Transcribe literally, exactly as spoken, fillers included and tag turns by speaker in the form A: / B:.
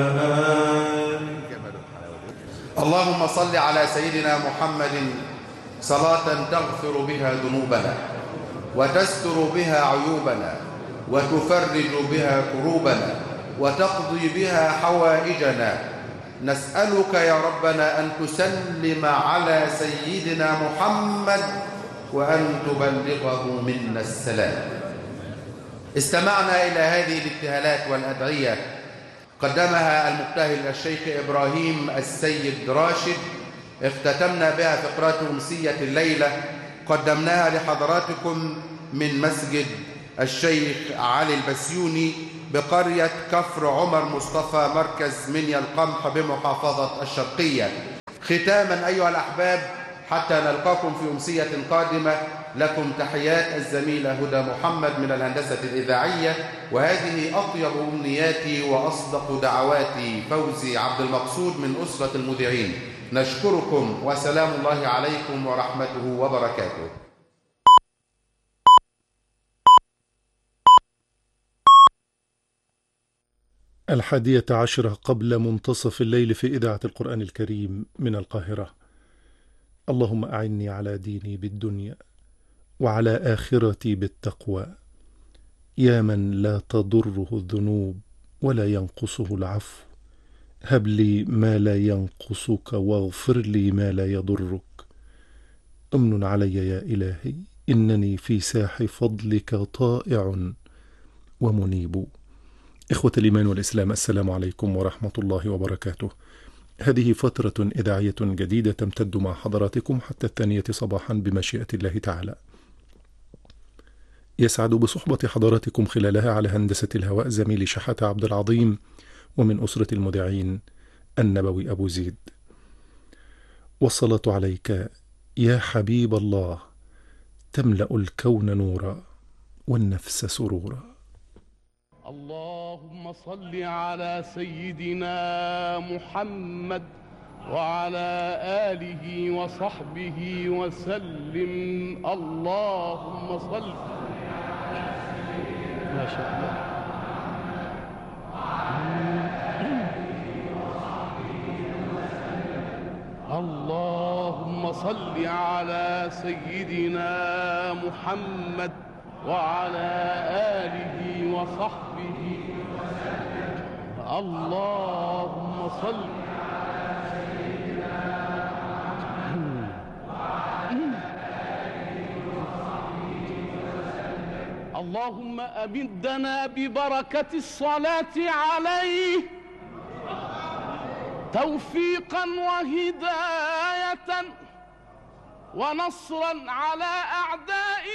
A: اللهم صل على سيدنا محمد صلاة تغفر بها ذنوبنا وتستر بها عيوبنا وتفرج بها كروبنا وتقضي بها حوائجنا. نسألك يا ربنا أن تسلم على سيدنا محمد وأن تبلغه منا السلام. استمعنا إلى هذه الابتهالات والأدعية قدمها المبتهل الشيخ إبراهيم السيد راشد، اختتمنا بها فقرات أمسية الليلة قدمناها لحضراتكم من مسجد الشيخ علي البسيوني بقرية كفر عمر مصطفى مركز منيا القمح بمحافظة الشرقية. ختاما أيها الأحباب حتى نلقاكم في أمسية قادمة، لكم تحيات الزميلة هدى محمد من الهندسة الإذاعية، وهذه أطيب أمنياتي وأصدق دعواتي فوزي عبد المقصود من أسرة المذيعين. نشكركم وسلام الله عليكم ورحمته وبركاته.
B: الحادية عشرة قبل منتصف الليل في إذاعة القرآن الكريم من القاهرة. اللهم أعني على ديني بالدنيا وعلى آخرتي بالتقوى، يا من لا تضره الذنوب ولا ينقصه العفو، هب لي ما لا ينقصك واغفر لي ما لا يضرك. أمن علي يا إلهي، إنني في ساح فضلك طائع ومنيب. إخوة الإيمان والإسلام، السلام عليكم ورحمة الله وبركاته. هذه فترة إذاعية جديدة تمتد مع حضراتكم حتى الثانية صباحا بمشيئة الله تعالى. يسعد بصحبة حضراتكم خلالها على هندسة الهواء زميلي شحاتة عبد العظيم، ومن أسرة المذيعين النبوي أبو زيد. والصلاة عليك يا حبيب الله تملأ الكون نورا والنفس سرورا.
C: اللهم صل على سيدنا محمد وعلى آله وصحبه وسلم. اللهم صل ما شاء الله. اللهم صل على سيدنا محمد وعلى آله وصحبه وسلم. اللهم صل على سيدنا محمد وعلى آله وصحبه وسلم. اللهم أمدنا ببركة الصلاة عليه توفيقا وهداية ونصرا على أعدائه